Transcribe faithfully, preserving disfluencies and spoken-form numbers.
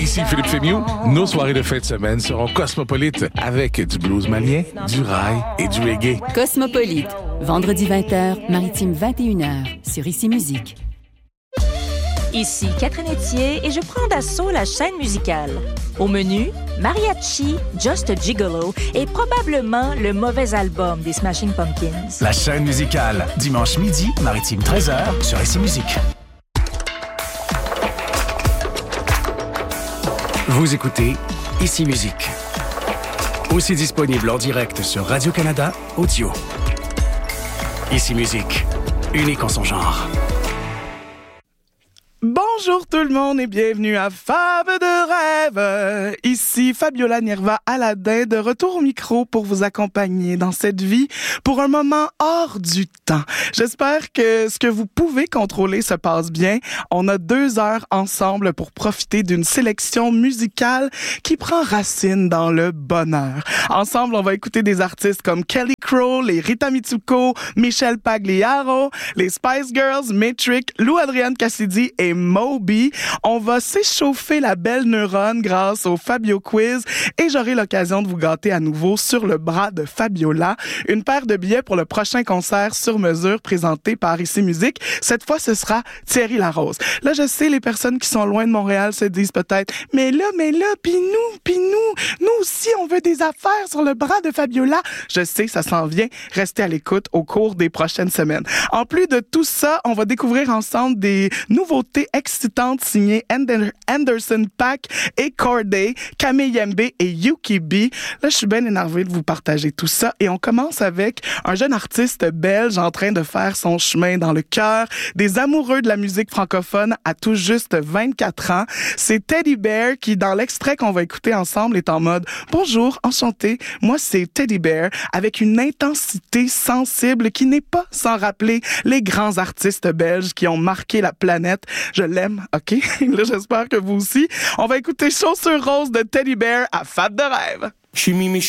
Ici Philippe Fémieux. Nos soirées de fin de semaine seront cosmopolites avec du blues malien, du rail et du reggae. Cosmopolite, vendredi vingt heures, maritime vingt et une heures, sur Ici Musique. Ici Catherine Etier et je prends d'assaut la chaîne musicale. Au menu, Mariachi, Just a Gigolo et probablement le mauvais album des Smashing Pumpkins. La chaîne musicale, dimanche midi, maritime treize heures, sur Ici Musique. Vous écoutez Ici Musique. Aussi disponible en direct sur Radio-Canada Audio. Ici Musique, unique en son genre. Bonjour tout le monde et bienvenue à Fab de rêve. Ici Fabiola Nirva Aladin de retour au micro pour vous accompagner dans cette vie pour un moment hors du temps. J'espère que ce que vous pouvez contrôler se passe bien. On a deux heures ensemble pour profiter d'une sélection musicale qui prend racine dans le bonheur. Ensemble, on va écouter des artistes comme Kelly Crow, les Rita Mitsuko, Michel Pagliaro, les Spice Girls, Metric, Lou Adrienne Cassidy et Moby. On va s'échauffer la belle neurone grâce au Fabio Quiz et j'aurai l'occasion de vous gâter à nouveau sur le bras de Fabiola. Une paire de billets pour le prochain concert sur mesure présenté par Ici Musique. Cette fois, ce sera Thierry Larose. Là, je sais, les personnes qui sont loin de Montréal se disent peut-être « Mais là, mais là, pis nous, pis nous, nous aussi, on veut des affaires sur le bras de Fabiola. » Je sais, ça s'en vient. Restez à l'écoute au cours des prochaines semaines. En plus de tout ça, on va découvrir ensemble des nouveautés excitantes signées Ander- Anderson .Paak et Corday, Kameyembe et Yuki B. Là, je suis bien énervée de vous partager tout ça et on commence avec un jeune artiste belge en train de faire son chemin dans le cœur des amoureux de la musique francophone à tout juste vingt-quatre ans. C'est Teddy Bear qui, dans l'extrait qu'on va écouter ensemble, est en mode « Bonjour, enchanté, moi c'est Teddy Bear » avec une intensité sensible qui n'est pas sans rappeler les grands artistes belges qui ont marqué la planète. Je l'aime, OK? Là, j'espère que vous aussi. On va écouter Chaussures roses de Teddy Bear à Fab de rêve. Je suis Mimi